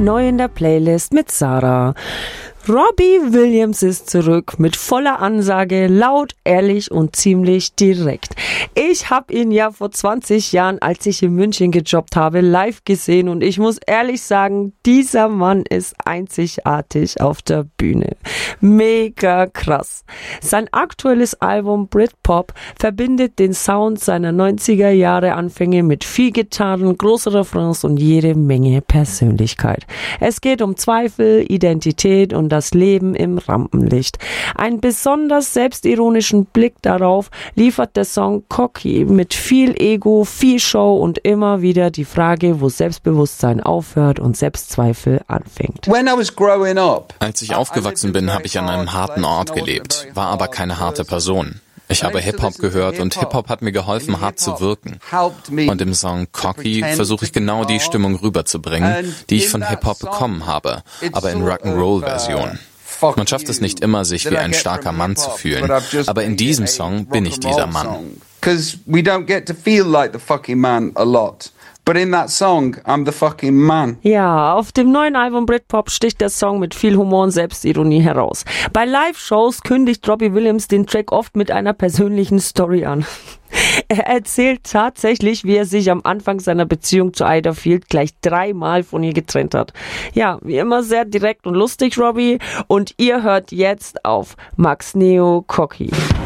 neu in der Playlist mit Sarah. Robbie Williams ist zurück mit voller Ansage, laut, ehrlich und ziemlich direkt. Ich habe ihn ja vor 20 Jahren, als ich in München gejobbt habe, live gesehen und ich muss ehrlich sagen, dieser Mann ist einzigartig auf der Bühne. Mega krass. Sein aktuelles Album Britpop verbindet den Sound seiner 90er Jahre Anfänge mit viel Gitarren, großer Refrains und jede Menge Persönlichkeit. Es geht um Zweifel, Identität und das Leben im Rampenlicht. Einen besonders selbstironischen Blick darauf liefert der Song Cocky mit viel Ego, viel Show und immer wieder die Frage, wo Selbstbewusstsein aufhört und Selbstzweifel anfängt. Als ich aufgewachsen bin, habe ich an einem harten Ort gelebt, war aber keine harte Person. Ich habe Hip-Hop gehört und Hip-Hop hat mir geholfen, hart zu wirken. Und im Song Cocky versuche ich genau die Stimmung rüberzubringen, die ich von Hip-Hop bekommen habe, aber in Rock'n'Roll-Version. Man schafft es nicht immer, sich wie ein starker Mann zu fühlen, aber in diesem Song bin ich dieser Mann. But in that song, I'm the fucking man. Ja, auf dem neuen Album Britpop sticht der Song mit viel Humor und Selbstironie heraus. Bei Live-Shows kündigt Robbie Williams den Track oft mit einer persönlichen Story an. Er erzählt tatsächlich, wie er sich am Anfang seiner Beziehung zu Ida Field gleich 3-mal von ihr getrennt hat. Ja, wie immer sehr direkt und lustig, Robbie. Und ihr hört jetzt auf Max Neo Cocky.